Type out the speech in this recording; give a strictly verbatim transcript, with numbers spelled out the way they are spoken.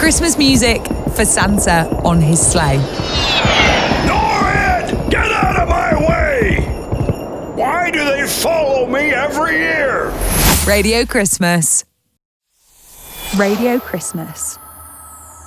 Christmas music for Santa on his sleigh. Norrid! Get out of my way! Why do they follow me every year? Radio Christmas. Radio Christmas.